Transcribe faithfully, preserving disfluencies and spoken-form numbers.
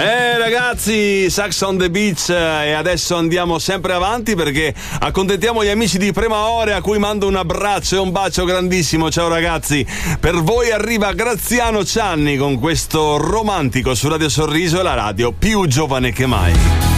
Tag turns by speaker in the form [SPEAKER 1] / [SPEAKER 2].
[SPEAKER 1] Eh ragazzi, Sax on the Beach, e adesso andiamo sempre avanti perché accontentiamo gli amici di Prima Ore, a cui mando un abbraccio e un bacio grandissimo. Ciao ragazzi, per voi arriva Graziano Cianni con questo Romantico su Radio Sorriso, la radio più giovane che mai.